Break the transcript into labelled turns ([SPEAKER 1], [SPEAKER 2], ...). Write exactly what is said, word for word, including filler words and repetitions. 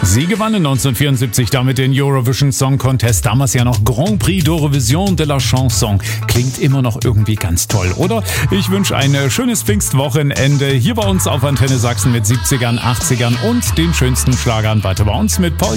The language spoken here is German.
[SPEAKER 1] Sie gewannen neunzehnhundertvierundsiebzig damit den Eurovision Song Contest, damals ja noch Grand Prix d'Eurovision de la Chanson. Klingt immer noch irgendwie ganz toll, oder? Ich wünsche ein schönes Pfingstwochenende hier bei uns auf Antenne Sachsen mit siebzigern, achtzigern und den schönsten Schlagern. Weiter bei uns mit Paul